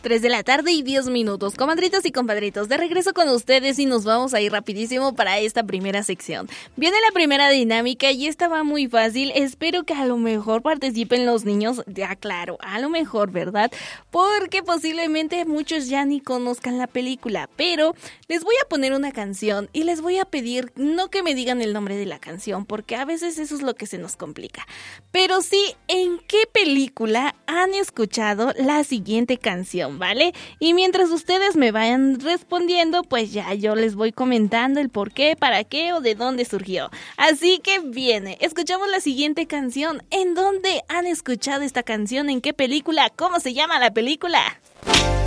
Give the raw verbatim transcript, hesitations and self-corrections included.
tres de la tarde y diez minutos. Comadritas y compadritos, de regreso con ustedes y nos vamos a ir rapidísimo para esta primera sección. Viene la primera dinámica y esta va muy fácil. Espero que a lo mejor participen los niños. Ya claro, a lo mejor, ¿verdad? Porque posiblemente muchos ya ni conozcan la película. Pero les voy a poner una canción y les voy a pedir no que me digan el nombre de la canción, porque a veces eso es lo que se nos complica. Pero sí, ¿en qué película han escuchado la siguiente canción? ¿Vale? Y mientras ustedes me vayan respondiendo, pues ya yo les voy comentando el por qué, para qué o de dónde surgió. Así que viene, escuchamos la siguiente canción. ¿En dónde han escuchado esta canción? ¿En qué película? ¿Cómo se llama la película?